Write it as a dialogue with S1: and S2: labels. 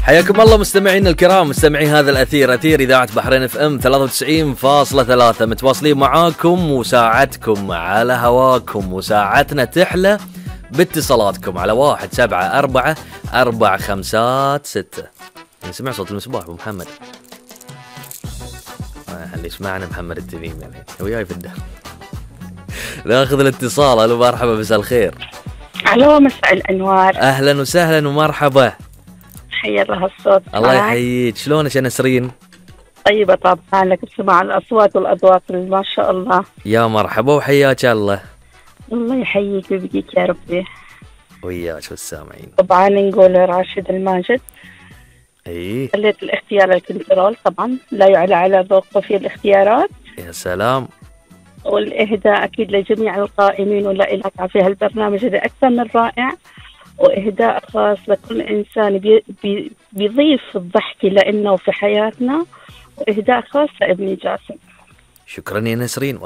S1: حياكم الله مستمعينا الكرام، مستمعي هذا الأثير، أثير إذاعة بحرين اف ام 93.3، متواصلين معاكم وساعتكم على هواكم، وساعتنا تحلى باتصالاتكم على 174456. نسمع صوت المصباح أبو محمد. اللي يسمعنا محمد التميمي يعني وياي في الدار. ناخذ الاتصال. الو مرحبا، مساء الخير.
S2: الو مساء الانوار.
S1: اهلا وسهلا ومرحبا.
S2: حيا الله الصوت.
S1: الله يحييك. شلونك يا نسرين؟
S2: طيبه طبعا، لك تسمع الاصوات والاذواق ما شاء الله.
S1: يا مرحبا وحياك الله.
S2: الله يحييك ويبقيك يا ربي.
S1: وياك والسامعين.
S2: طبعا نقول راشد الماجد.
S1: ايه
S2: خليت الاختيار الكنترول، طبعا لا يعلى على ذوقه في الاختيارات.
S1: يا سلام.
S2: والاهداء اكيد لجميع القائمين واللائقات في هالبرنامج اللي اكثر من رائع، واهداء خاص لكل انسان بيضيف الضحك لانه في حياتنا، واهداء خاص لابني جاسم.
S1: شكرا يا نسرين.